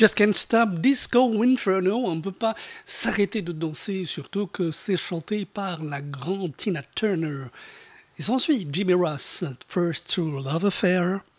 Just Can't Stop Disco Inferno, on ne peut pas s'arrêter de danser, surtout que c'est chanté par la grande Tina Turner. Et s'ensuit Jimmy Ross, First True Love Affair.